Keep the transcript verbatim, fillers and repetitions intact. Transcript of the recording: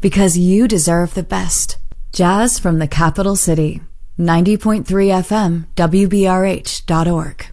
because you deserve the best. Jazz from the capital city. ninety point three F M, W B R H dot org.